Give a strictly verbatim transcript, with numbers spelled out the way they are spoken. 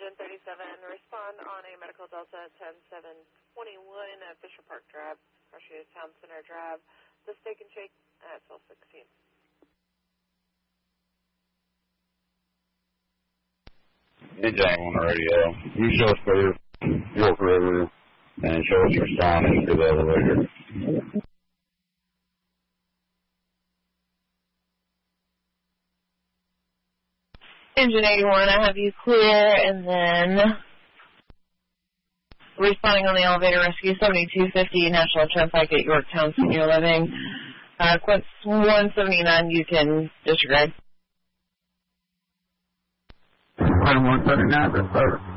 Engine thirty-seven, respond on a medical Delta ten seven twenty-one at Fisher Park Drive, Russia Town Center Drive, the Steak and Shake at twelve sixteen. Engine on the radio. You show us for York River and show us responding to the elevator. Engine eighty-one, I have you clear, and then responding on the elevator, rescue seventy-two fifty, National Turnpike at Yorktown Senior Living. Uh, Quest one seventy-nine, you can disregard. one seventy-nine, that's better.